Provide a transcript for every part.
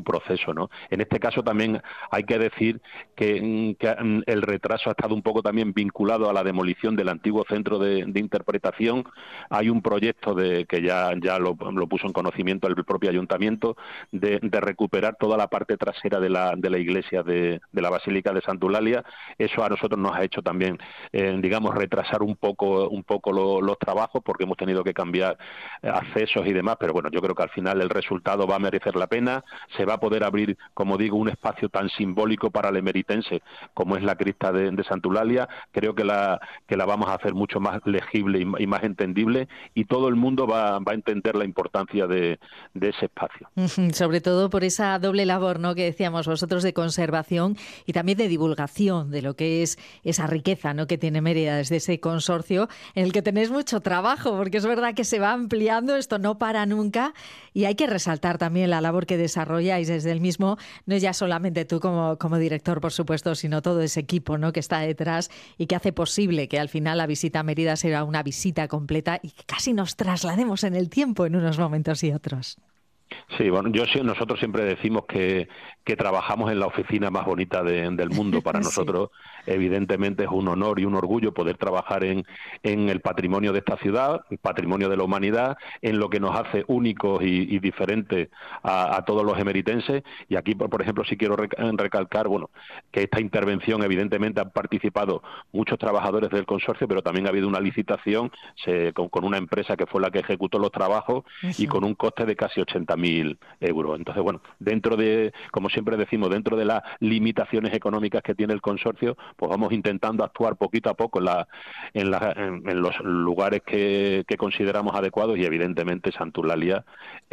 proceso, ¿no? En este caso también hay que decir que el retraso ha estado un poco también vinculado a la demolición del antiguo centro de interpretación. Hay un proyecto que ya lo puso en conocimiento el propio ayuntamiento de recuperar toda la parte trasera de la iglesia de la Basílica de Santa Eulalia. Eso a nosotros nos ha hecho también, digamos, retrasar un poco los trabajos, porque hemos tenido que cambiar accesos y demás, pero bueno, yo creo que al final el resultado va a merecer la pena. Se va a poder abrir, como digo, un espacio tan simbólico para el emeritense como es la cripta de Santa Eulalia. Creo que la vamos a hacer mucho más legible y más entendible, y todo el mundo va a entender la importancia de ese espacio. Sobre todo por esa doble labor, ¿no?, que decíamos vosotros, de conservación y también de divulgación de lo que es esa riqueza, ¿no?, que tiene Mérida desde ese consorcio, en el que tenéis mucho trabajo, porque es verdad que se va ampliando, esto no para nunca, y hay que resaltar también la labor que desarrolláis desde el mismo. No es ya solamente tú como director, por supuesto, sino todo ese equipo, ¿no?, que está detrás y que hace posible que al final la visita a Mérida sea una visita completa y que casi nos traslademos en el tiempo en unos momentos y otros. Sí, bueno, nosotros siempre decimos que trabajamos en la oficina más bonita del mundo. Para nosotros, sí, evidentemente es un honor y un orgullo poder trabajar en el patrimonio de esta ciudad, el patrimonio de la humanidad, en lo que nos hace únicos y diferentes a todos los emeritenses. Y aquí, por ejemplo, sí quiero recalcar, bueno, que esta intervención evidentemente han participado muchos trabajadores del consorcio, pero también ha habido una licitación con una empresa que fue la que ejecutó los trabajos y con un coste de casi 80.000 euros. Entonces, bueno, dentro de, como siempre decimos, dentro de las limitaciones económicas que tiene el consorcio, pues vamos intentando actuar poquito a poco en los lugares que consideramos adecuados, y evidentemente Santa Eulalia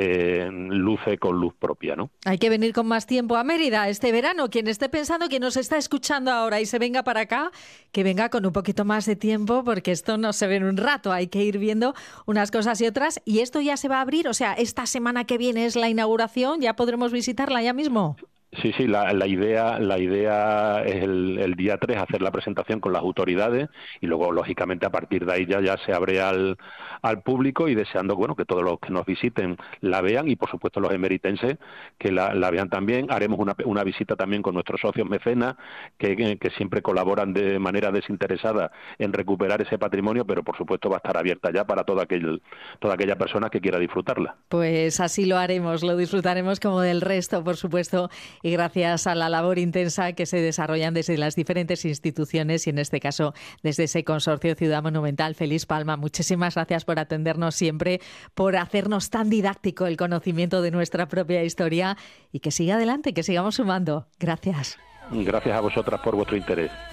luce con luz propia, ¿no? Hay que venir con más tiempo a Mérida este verano. Quien esté pensando, que nos está escuchando ahora y se venga para acá, que venga con un poquito más de tiempo, porque esto no se ve en un rato. Hay que ir viendo unas cosas y otras, y esto ya se va a abrir, o sea, esta semana que viene es la inauguración, ¿ya podremos visitarla ya mismo? Sí, la idea es el día 3 hacer la presentación con las autoridades, y luego, lógicamente, a partir de ahí ya se abre al público, y deseando, bueno, que todos los que nos visiten la vean, y por supuesto los emeritenses que la vean también. Haremos una visita también con nuestros socios mecenas que siempre colaboran de manera desinteresada en recuperar ese patrimonio, pero por supuesto va a estar abierta ya para toda aquella persona que quiera disfrutarla. Pues así lo haremos, lo disfrutaremos como del resto, por supuesto, y gracias a la labor intensa que se desarrollan desde las diferentes instituciones, y en este caso desde ese consorcio Ciudad Monumental. Félix Palma, muchísimas gracias por atendernos siempre, por hacernos tan didáctico el conocimiento de nuestra propia historia, y que siga adelante, que sigamos sumando. Gracias. Gracias a vosotras por vuestro interés.